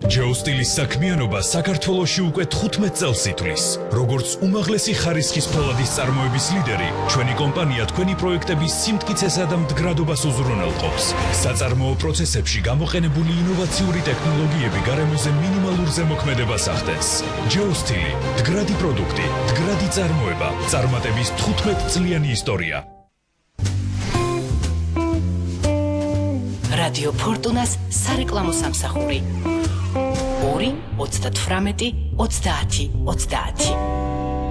ჯეოსტილის საქმიანობა საქართველოში უკვე 15 წელს ითვლის. როგორც უმაღლესი ხარისხის ფოლადის წარმოების ლიდერი, ჩვენი კომპანია თქვენი პროექტების სიმტკიცესა და მდგრადობას უზრუნველყოფს. საწარმოო პროცესებში გამოყენებული ინოვაციური ტექნოლოგიები გარემოზე მინიმალურ ზემოქმედებას ახდენს. ჯეოსტილი, მდგრადი პროდუქტი, მდგრადი წარმოება, წარმატების 15 წლიანი ისტორია. რადიო ფორტუნას სარეკლამო სამსახური 2 38 30 30.